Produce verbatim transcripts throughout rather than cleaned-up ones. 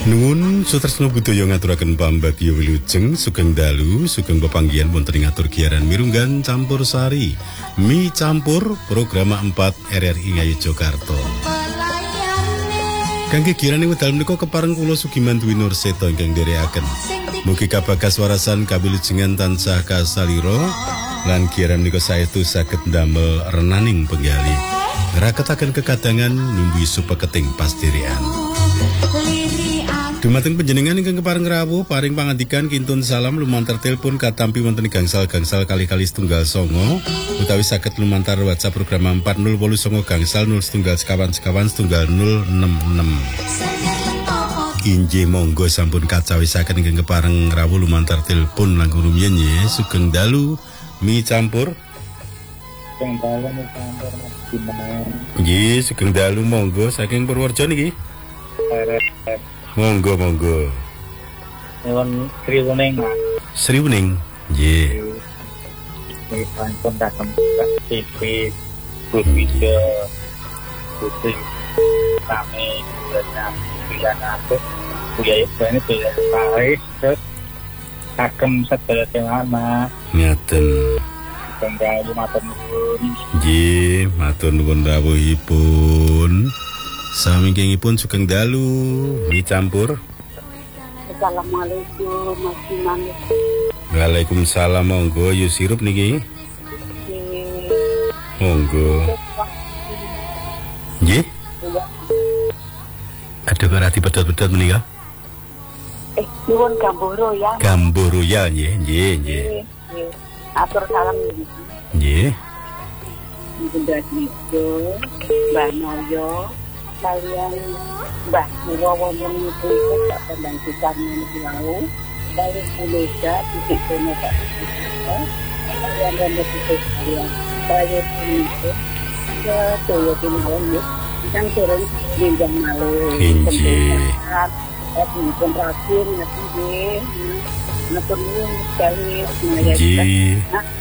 Nuwun sutresna budaya ngaturaken pambagya wilujeng sugeng dalu sugeng pepanggihan wonten ing atur giaran mirunggan campur sari mi campur program empat R R I Ngayogyakarta. Kangge girane wekdal menika kepareng kula Sugiman Dwi Nurseta ingkang nderekaken. Mugi kabagas warasan kawilujengan tansah kasalira lan giaran menika saestu saged ndamel renaning penggali. Raketaken kekadangan nimbi supeketing pasdherekan. Dumateng panjenengan ingkang kepareng rawuh paring pangandikan kintun salam lumantar telepon katampi wonten gangsal-gangsal kali-kali setunggal songo utawi saged lumantar WhatsApp program empat nol wolu songo gangsal nol setunggal sekawan sekawan setunggal nol enam enam. Injih monggo sampun kacawisaken ingkang kepareng rawuh lumantar telepon langkung rumiyin nggih sugeng dalu mi campur. Sugeng dalu mi campur nggih sugeng dalu monggo saking Purworejo niki. Monggo monggo. Nuwun Sri Wuning. Sri Wuning. Nggih. Nggih sampun dateng T V Bukida Putri kami dengan pilihan aku Buya Ibrani pilihan Paris terus kagem sedaya tema ngaten kembali matur nuwun. Nggih matur nuwun rawuhipun. Samingkingipun sugeng dalu mi campur. Assalamualaikum Mas Iman. Waalaikumsalam monggo yu sirup niki. Monggo. Nggih. Ada kara dipedhot-pedhot menika? Eh, nuwun Gambuh Royal. Gambuh Royal nggih, nggih, nggih. Atur salam nggih. Bunda Dijo, Mbah Noyo, kalian Mbah Purwo wonten niku tak tendang pisan niku wau dari Pulega titik kene Pak. Kalian dan titik kalian saya niku ke toyo kemawon nggih. Kang turun jenjang malih. Injih. Pun rakin nggih. Matur nuwun sekali. Nggih.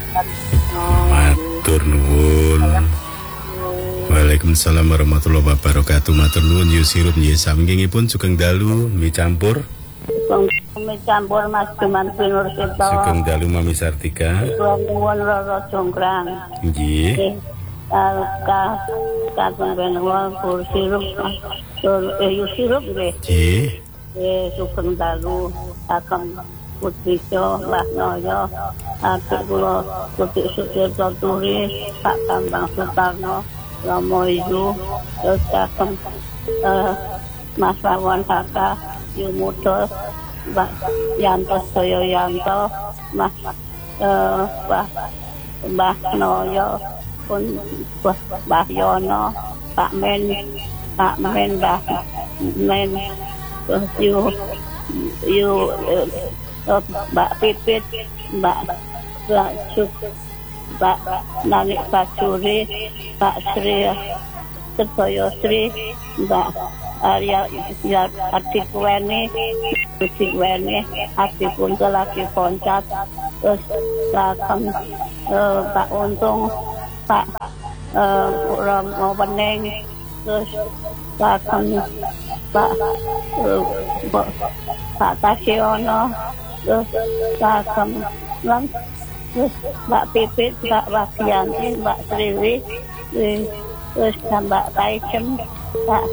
Matur nuwun. Waalaikumsalam warahmatullahi wabarakatuh. Matur nuwun yu sirup nggih samingkingipun sugeng dalu mi campur. Mi campur Mas Duman Nurseta. Sugeng dalu Mami Sartika. Nuwun Roro Jonggrang. Nggih. Ka kateng benwal kur sirup. Eh yu sirup nggih. Nggih. Eh sugeng dalu akeng Putrijo Mbah Noyo. Adik kula Putri Sudirto Turi Pak Bambang Sutarno. Romo Ibu, terus kakem uh, Mas Rawon Kakak, Yumudo, Mbak Yanto Soyo Yanto, Mas uh, Mbah Mbah Noyo, pun Mbah Yono, Pak Men, Pak Men, Mbah Men, terus Yu, Yu, uh, Mbak Pipit, Mbak Mbak Cuk. Pak Nanik Pacuri, Pak Sri Setoyo Sri, Mbak Arya Adik Weni, Adik Weni, Adik Punca lagi Poncat, terus Kakang uh, Pak Untung, Pak uh, Romo Bening, terus Kakang Pak uh, Pak Tasiono, terus Kakang Lang. Terus Mbak Pipit, Mbak Wagianti, Mbak Sriwi, terus Mbak Taicem, Mbak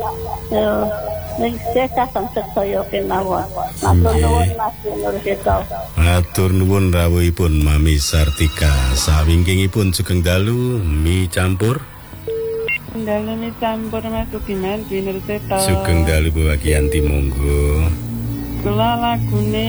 saya kakang sedaya kemawon. Matur nuwun Mas Nurseta. Matur nuwun rawuhipun Mami Sartika. Sawingkingipun sugeng dalu mi campur. Dalu mi campur Mas Sugiman Dwi Nurseta. Sugeng dalu Bu Wagianti monggo. Kula lagune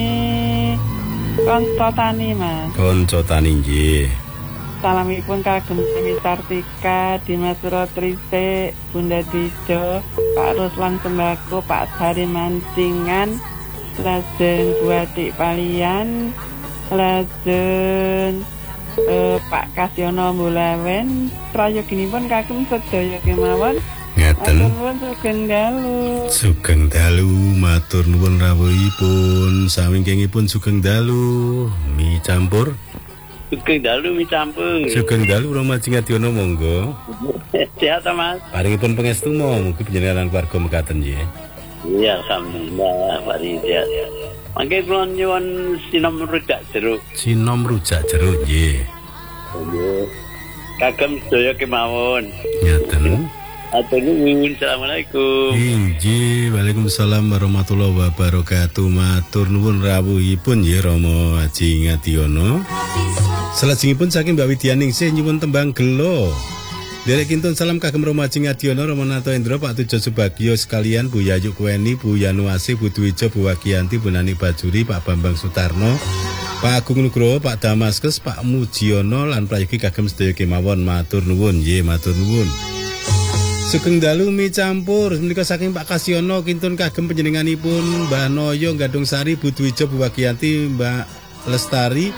Konco Tani Mas. Konco Tani nggih. Salamipun kagem Mami Sartika, Dimas Rotripe, Bunda Dijo, Pak Ruslan Sembako, Pak Sari Mancingan, lajeng Bu Adik Palian, lajeng eh, Pak Kasyono Mbulawen, prayoginipun kagem sedaya kemawon. Ngaten. Matur nuwun sugeng dalu. Sugeng dalu matur nuwun rawuhipun sawingkingipun sugeng dalu mi campur. Sugeng dalu mi campur. Sugeng dalu Rama Cingadiono monggo. Sehat Mas. Paringipun pangestu mugi panjenengan keluarga mekaten nggih. Iya, alhamdulillah Pak Rijal. Mangke kula nyuwun sinom rujak jeruk. Sinom rujak jeruk nggih. Nggih. Kagem sedaya kemawon. Ngaten. Atur nuwun. Assalamualaikum. Inggih, Waalaikumsalam warahmatullahi wabarakatuh. Matur nuwun rawuhipun nggih Rama Haji Ngadiono. Salajengipun saking Mbak Widyaningsih nyuwun tembang gelo. Derek kintun salam kagem Rama Haji Ngadiono, Rama Nato Endro, Pak Tujo Subagio sekalian, Bu Yayu Kweni, Bu Yanuasi, Bu Dwijo, Bu Wagianti, Bu Nani Bajuri, Pak Bambang Sutarno, Pak Agung Nugroho, Pak Damaskus, Pak Mujiono, lan prayogi kagem sedaya kemawon. Matur nuwun nggih, matur nuwun. Sugeng dalu mi campur menika saking Pak Kasiono kintun kagem panjenenganipun Mbah Noyo Gadung Sari, Bu Dwijo, Bu Wagianti, Mbak Lestari,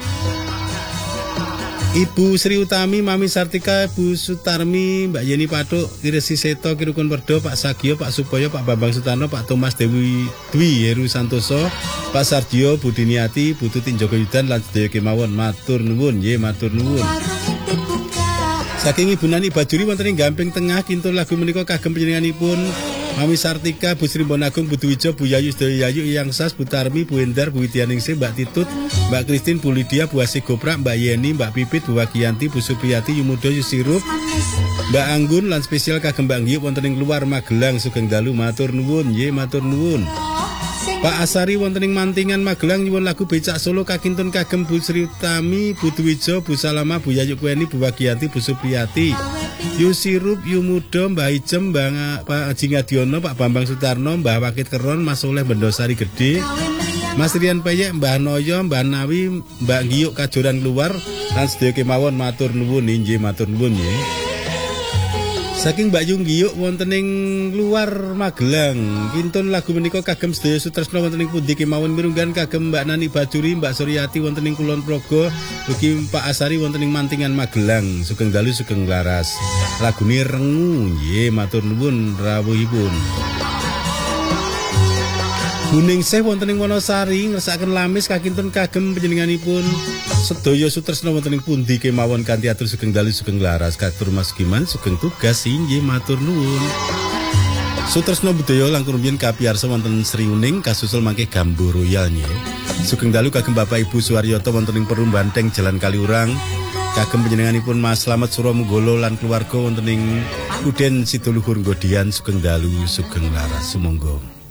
Ibu Sri Utami, Mami Sartika, Bu Sutarmi, Mbak Yeni Patuk, Iresi Seto, Kirukun Perdo, Pak Sagio, Pak Supoyo, Pak Bambang Sutarno, Pak Thomas Dewi Dwi Heru Santoso, Pak Sardio, Bu Diniati, Bu Tutin Joko Yudan lan sedaya kemawon. Matur nuwun nggih, matur nuwun. Saking Ibu Nani Bajuri wonten ing Gamping Tengah kintun lagu menika kagem panjenenganipun Mami Sartika, Bu Sri Bonagung, Bu Dwijo, Bu Yayu sedaya Yayu, Yang Sas, Bu Tarmi, Bu Endar, Bu Widyaningsih, Mbak Titut, Mbak Kristin, Bu Lydia, Bu Asih Goprak, Mbak Yeni, Mbak Pipit, Bu Wagianti, Bu Supriyati, Yumudo, Yusirup, Mbak Anggun lan spesial kagem Mbak Nggiyuk wonten ing luar Magelang. Sugeng dalu matur nuwun nggih, matur nuwun. Pak Asari wonten ing Mantingan Magelang nyuwun lagu Becak Solo kakintun kagem Bu Sri Utami, Bu Dwijo, Bu Salama, Bu Yayu Kweni, Bu Wagianti, Bu Supriyati, Yusirup, Yumudo, Mbah Ijem, Mbak Haji Ngadiono, Pak Bambang Sutarno, Mbah Wakit Keron, Mas Soleh Bendosari Gede, Mas Rian Peyek, Mbah Noyo, Mbah Nawi, Mbak Nggiyuk Kajoran Luar lan sedaya kemawon. Matur nuwun nggih, matur nuwun nggih. Saking Mbak Yunggiyuk wonten ing luar Magelang kintun lagu menika kagem sedaya sutresna wonten ing pundi kemawon mirunggan kagem Mbak Nani Bajuri, Mbak Suryati wonten ing Kulon Progo, ugi Pak Asari wonten ing Mantingan Magelang. Sugeng dalu sugeng laras. Lagune Rengu nggih, matur nuwun rawuhipun. Guningsih wonten ing Wonosari ngersakaken lamis kakintun kagem panjenenganipun sedaya sutresna wonten ing pundi kemawon kanthi atur sugeng dalu sugeng laras. Katur Mas Giman sugeng tugas inggih, matur nuwun. Sutresna budaya langkung rumiyin kapiyarsa wonten Sriuning kasusul mangke Gambo Royal nggih. Sugeng dalu kagem Bapak Ibu Suwaryoto wonten ing Perum Banteng Jalan Kaliurang. Kagem panjenenganipun Mas Slamet Suromunggolo lan keluarga wonten ing Kuden Sidoluhur Ngodian. Sugeng dalu sugeng laras. Sumangga.